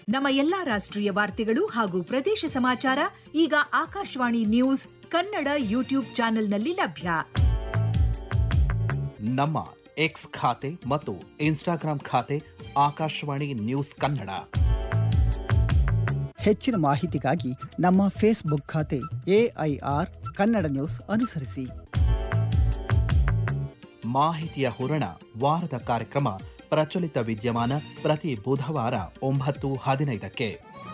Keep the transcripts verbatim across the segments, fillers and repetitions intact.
ನಮ್ಮ ಎಲ್ಲಾ ರಾಷ್ಟ್ರೀಯ ವಾರ್ತೆಗಳು ಹಾಗೂ ಪ್ರದೇಶ ಸಮಾಚಾರ ಈಗ ಆಕಾಶವಾಣಿ ನ್ಯೂಸ್ ಕನ್ನಡ ಯೂಟ್ಯೂಬ್ ಚಾನೆಲ್ನಲ್ಲಿ ಲಭ್ಯ. ನಮ್ಮ ಎಕ್ಸ್ ಖಾತೆ ಮತ್ತು ಇನ್ಸ್ಟಾಗ್ರಾಂ ಖಾತೆ ಆಕಾಶವಾಣಿ ನ್ಯೂಸ್ ಕನ್ನಡ. ಹೆಚ್ಚಿನ ಮಾಹಿತಿಗಾಗಿ ನಮ್ಮ ಫೇಸ್ಬುಕ್ ಖಾತೆ ಎಐಆರ್ ಕನ್ನಡ ನ್ಯೂಸ್ ಅನುಸರಿಸಿ. ಮಾಹಿತಿಯ ಹೂರಣ ವಾರದ ಕಾರ್ಯಕ್ರಮ ಪ್ರಚಲಿತ ವಿದ್ಯಮಾನ ಪ್ರತಿ ಬುಧವಾರ ಒಂಬತ್ತು ಹದಿನೈದಕ್ಕೆ.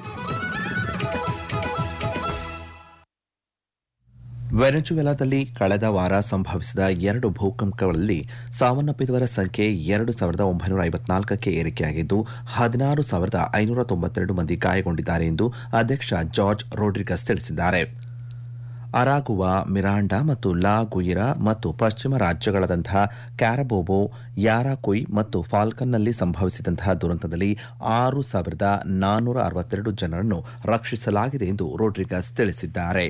ವೆನೆಜುವೆಲಾದಲ್ಲಿ ಕಳೆದ ವಾರ ಸಂಭವಿಸಿದ ಎರಡು ಭೂಕಂಪಗಳಲ್ಲಿ ಸಾವನ್ನಪ್ಪಿದವರ ಸಂಖ್ಯೆ ಎರಡು ಸಾವಿರದ ಒಂಬೈನೂರ ಐವತ್ನಾಲ್ಕಕ್ಕೆ ಏರಿಕೆಯಾಗಿದ್ದು ಹದಿನಾರು ಸಾವಿರದ ಐನೂರ ತೊಂಬತ್ತೆರಡು ಮಂದಿ ಗಾಯಗೊಂಡಿದ್ದಾರೆ ಎಂದು ಅಧ್ಯಕ್ಷ ಜಾರ್ಜ್ ರೋಡ್ರಿಗಸ್ ತಿಳಿಸಿದ್ದಾರೆ. ಅರಾಗುವಾ, ಮಿರಾಂಡಾ ಮತ್ತು ಲಾ ಗುಯಿರಾ ಮತ್ತು ಪಶ್ಚಿಮ ರಾಜ್ಯಗಳಾದಂತಹ ಕ್ಯಾರಬೋಬೋ, ಯಾರಾಕುಯ್ ಮತ್ತು ಫಾಲ್ಕನ್ನಲ್ಲಿ ಸಂಭವಿಸಿದಂತಹ ದುರಂತದಲ್ಲಿ ಆರು ಸಾವಿರದ ನಾನ್ನೂರ ಅರವತ್ತೆರಡು ಜನರನ್ನು ರಕ್ಷಿಸಲಾಗಿದೆ ಎಂದು ರೋಡ್ರಿಗಸ್ ತಿಳಿಸಿದ್ದಾರೆ.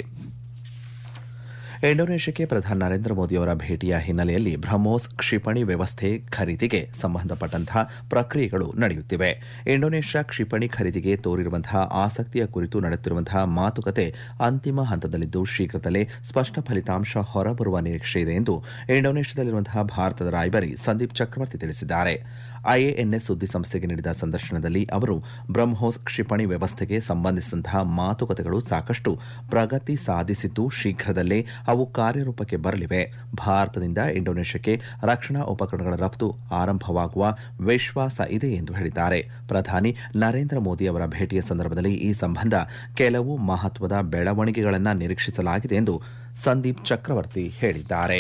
ಇಂಡೋನೇಷ್ಯಾಕ್ಕೆ ಪ್ರಧಾನಿ ನರೇಂದ್ರ ಮೋದಿಯವರ ಭೇಟಿಯ ಹಿನ್ನೆಲೆಯಲ್ಲಿ ಬ್ರಹ್ಮೋಸ್ ಕ್ಷಿಪಣಿ ವ್ಯವಸ್ಥೆ ಖರೀದಿಗೆ ಸಂಬಂಧಪಟ್ಟಂತಹ ಪ್ರಕ್ರಿಯೆಗಳು ನಡೆಯುತ್ತಿವೆ. ಇಂಡೋನೇಷ್ಯಾ ಕ್ಷಿಪಣಿ ಖರೀದಿಗೆ ತೋರಿರುವಂತಹ ಆಸಕ್ತಿಯ ಕುರಿತು ನಡೆಯುತ್ತಿರುವಂತಹ ಮಾತುಕತೆ ಅಂತಿಮ ಹಂತದಲ್ಲಿದ್ದು ಶೀಘ್ರದಲ್ಲೇ ಸ್ಪಷ್ಟ ಫಲಿತಾಂಶ ಹೊರಬರುವ ನಿರೀಕ್ಷೆ ಇದೆ ಎಂದು ಇಂಡೋನೇಷ್ಯಾದಲ್ಲಿರುವಂತಹ ಭಾರತದ ರಾಯಭಾರಿ ಸಂದೀಪ್ ಚಕ್ರವರ್ತಿ ತಿಳಿಸಿದ್ದಾರೆ. ಐಎಎನ್ಎಸ್ ಸುದ್ದಿಸಂಸ್ಥೆಗೆ ನೀಡಿದ ಸಂದರ್ಶನದಲ್ಲಿ ಅವರು ಬ್ರಹ್ಮೋಸ್ ಕ್ಷಿಪಣಿ ವ್ಯವಸ್ಥೆಗೆ ಸಂಬಂಧಿಸಿದಂತಹ ಮಾತುಕತೆಗಳು ಸಾಕಷ್ಟು ಪ್ರಗತಿ ಸಾಧಿಸಿದ್ದು ಶೀಘ್ರದಲ್ಲೇ ಅವು ಕಾರ್ಯರೂಪಕ್ಕೆ ಬರಲಿವೆ. ಭಾರತದಿಂದ ಇಂಡೋನೇಷ್ಯಾಕ್ಕೆ ರಕ್ಷಣಾ ಉಪಕರಣಗಳ ರಫ್ತು ಆರಂಭವಾಗುವ ವಿಶ್ವಾಸ ಇದೆ ಎಂದು ಹೇಳಿದ್ದಾರೆ. ಪ್ರಧಾನಿ ನರೇಂದ್ರ ಮೋದಿ ಅವರ ಭೇಟಿಯ ಸಂದರ್ಭದಲ್ಲಿ ಈ ಸಂಬಂಧ ಕೆಲವು ಮಹತ್ವದ ಬೆಳವಣಿಗೆಗಳನ್ನು ನಿರೀಕ್ಷಿಸಲಾಗಿದೆ ಎಂದು ಸಂದೀಪ್ ಚಕ್ರವರ್ತಿ ಹೇಳಿದ್ದಾರೆ.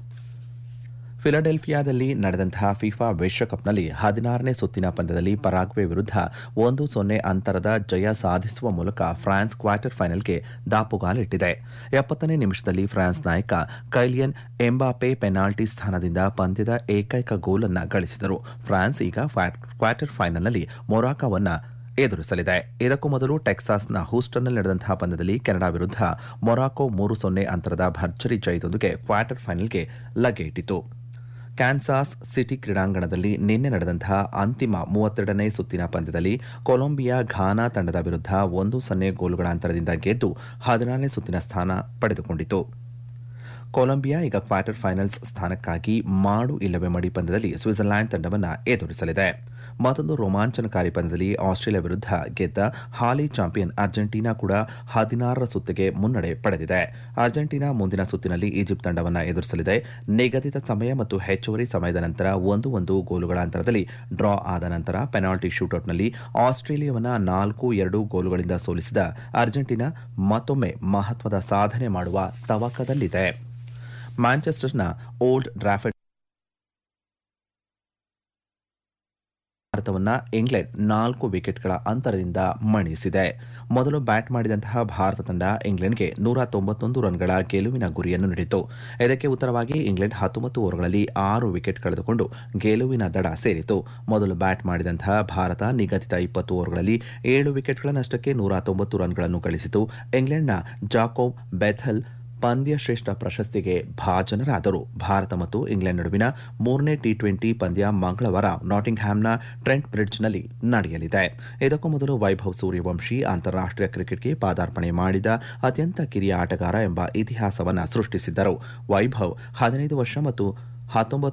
ಫಿಲಡೆಲ್ಫಿಯಾದಲ್ಲಿ ನಡೆದಂತಹ ಫಿಫಾ ವಿಶ್ವಕಪ್ನಲ್ಲಿ ಹದಿನಾರನೇ ಸುತ್ತಿನ ಪಂದ್ಯದಲ್ಲಿ ಪರಾಗ್ವೆ ವಿರುದ್ಧ ಒಂದು ಸೊನ್ನೆ ಅಂತರದ ಜಯ ಸಾಧಿಸುವ ಮೂಲಕ ಫ್ರಾನ್ಸ್ ಕ್ವಾರ್ಟರ್ ಫೈನಲ್ಗೆ ದಾಪುಗಾಲಿಟ್ಟಿದೆ. ಎಪ್ಪತ್ತನೇ ನಿಮಿಷದಲ್ಲಿ ಫ್ರಾನ್ಸ್ ನಾಯಕ ಕೈಲಿಯನ್ ಎಂಬಾಪೆ ಪೆನಾಲ್ಟಿ ಸ್ಥಾನದಿಂದ ಪಂದ್ಯದ ಏಕೈಕ ಗೋಲನ್ನು ಗಳಿಸಿದರು. ಫ್ರಾನ್ಸ್ ಈಗ ಕ್ವಾರ್ಟರ್ ಫೈನಲ್ನಲ್ಲಿ ಮೊರಾಕೋವನ್ನು ಎದುರಿಸಲಿದೆ. ಇದಕ್ಕೂ ಮೊದಲು ಟೆಕ್ಸಾಸ್ನ ಹೂಸ್ಟನ್ನಲ್ಲಿ ನಡೆದಂತಹ ಪಂದ್ಯದಲ್ಲಿ ಕೆನಡಾ ವಿರುದ್ಧ ಮೊರಾಕೊ ಮೂರು ಸೊನ್ನೆ ಅಂತರದ ಭರ್ಜರಿ ಜಯದೊಂದಿಗೆ ಕ್ವಾರ್ಟರ್ ಫೈನಲ್ಗೆ ಲಗ್ಗೆ ಇಟ್ಟಿತು. ಕ್ಯಾನ್ಸಾಸ್ ಸಿಟಿ ಕ್ರೀಡಾಂಗಣದಲ್ಲಿ ನಿನ್ನೆ ನಡೆದಂತಹ ಅಂತಿಮ ಮೂವತ್ತೆರಡನೇ ಸುತ್ತಿನ ಪಂದ್ಯದಲ್ಲಿ ಕೊಲಂಬಿಯಾ ಘಾನಾ ತಂಡದ ವಿರುದ್ಧ ಒಂದು ಸೊನ್ನೆ ಗೋಲುಗಳ ಅಂತರದಿಂದ ಗೆದ್ದು ಹದಿನಾರನೇ ಸುತ್ತಿನ ಸ್ಥಾನ ಪಡೆದುಕೊಂಡಿತು. ಕೊಲಂಬಿಯಾ ಈಗ ಕ್ವಾರ್ಟರ್ ಫೈನಲ್ಸ್ ಸ್ಥಾನಕ್ಕಾಗಿ ಮಾಡು ಇಲ್ಲವೇ ಮಡಿ ಪಂದ್ಯದಲ್ಲಿ ಸ್ವಿಟ್ಜರ್ಲೆಂಡ್ ತಂಡವನ್ನು ಎದುರಿಸಲಿದೆ. ಮತ್ತೊಂದು ರೋಮಾಂಚನಕಾರಿ ಪಂದ್ಯದಲ್ಲಿ ಆಸ್ಟ್ರೇಲಿಯಾ ವಿರುದ್ಧ ಗೆದ್ದ ಹಾಲಿ ಚಾಂಪಿಯನ್ ಅರ್ಜೆಂಟೀನಾ ಕೂಡ ಹದಿನಾರರ ಸುತ್ತಿಗೆ ಮುನ್ನಡೆ ಪಡೆದಿದೆ. ಅರ್ಜೆಂಟೀನಾ ಮುಂದಿನ ಸುತ್ತಿನಲ್ಲಿ ಈಜಿಪ್ಟ್ ತಂಡವನ್ನು ಎದುರಿಸಲಿದೆ. ನಿಗದಿತ ಸಮಯ ಮತ್ತು ಹೆಚ್ಚುವರಿ ಸಮಯದ ನಂತರ ಒಂದು ಒಂದು ಗೋಲುಗಳ ಅಂತರದಲ್ಲಿ ಡ್ರಾ ಆದ ನಂತರ ಪೆನಾಲ್ಟಿ ಶೂಟೌಟ್ನಲ್ಲಿ ಆಸ್ಟ್ರೇಲಿಯಾವನ್ನು ನಾಲ್ಕು ಎರಡು ಗೋಲುಗಳಿಂದ ಸೋಲಿಸಿದ ಅರ್ಜೆಂಟೀನಾ ಮತ್ತೊಮ್ಮೆ ಮಹತ್ವದ ಸಾಧನೆ ಮಾಡುವ ತವಕದಲ್ಲಿದೆ. ಮ್ಯಾಂಚೆಸ್ಟರ್ನ ಓಲ್ಡ್ ಟ್ರಾಫರ್ಡ್ ಭಾರತವನ್ನು ಇಂಗ್ಲೆಂಡ್ ನಾಲ್ಕು ವಿಕೆಟ್ಗಳ ಅಂತರದಿಂದ ಮಣಿಸಿದೆ. ಮೊದಲು ಬ್ಯಾಟ್ ಮಾಡಿದಂತಹ ಭಾರತ ತಂಡ ಇಂಗ್ಲೆಂಡ್ಗೆ ನೂರ ತೊಂಬತ್ತೊಂದು ರನ್ಗಳ ಗೆಲುವಿನ ಗುರಿಯನ್ನು ನೀಡಿತು. ಇದಕ್ಕೆ ಉತ್ತರವಾಗಿ ಇಂಗ್ಲೆಂಡ್ ಹತ್ತೊಂಬತ್ತು ಓವರ್ಗಳಲ್ಲಿ ಆರು ವಿಕೆಟ್ ಕಳೆದುಕೊಂಡು ಗೆಲುವಿನ ದಡ ಸೇರಿತು. ಮೊದಲು ಬ್ಯಾಟ್ ಮಾಡಿದಂತಹ ಭಾರತ ನಿಗದಿತ ಇಪ್ಪತ್ತು ಓವರ್ಗಳಲ್ಲಿ ಏಳು ವಿಕೆಟ್ಗಳ ನಷ್ಟಕ್ಕೆ ನೂರ ತೊಂಬತ್ತು ರನ್ಗಳನ್ನು ಗಳಿಸಿತು. ಇಂಗ್ಲೆಂಡ್ನ ಜಾಕೋಬ್ ಬೆಥೆಲ್ ಪಂದ್ಯ ಶ್ರೇಷ್ಠ ಪ್ರಶಸ್ತಿಗೆ ಭಾಜನರಾದರು. ಭಾರತ ಮತ್ತು ಇಂಗ್ಲೆಂಡ್ ನಡುವಿನ ಮೂರನೇ ಟಿ ಟ್ವೆಂಟಿ ಪಂದ್ಯ ಮಂಗಳವಾರ ನಾಟಿಂಗ್ಹ್ಯಾಮ್ನ ಟ್ರೆಂಟ್ ಬ್ರಿಡ್ಜ್ನಲ್ಲಿ ನಡೆಯಲಿದೆ. ಇದಕ್ಕೂ ಮೊದಲು ವೈಭವ್ ಸೂರ್ಯವಂಶಿ ಅಂತಾರಾಷ್ಟ್ರೀಯ ಕ್ರಿಕೆಟ್ಗೆ ಪಾದಾರ್ಪಣೆ ಮಾಡಿದ ಅತ್ಯಂತ ಕಿರಿಯ ಆಟಗಾರ ಎಂಬ ಇತಿಹಾಸವನ್ನು ಸೃಷ್ಟಿಸಿದ್ದರು. ವೈಭವ್ ಹದಿನೈದು ವರ್ಷ ಮತ್ತು ಹತ್ತೊಂಬತ್ತು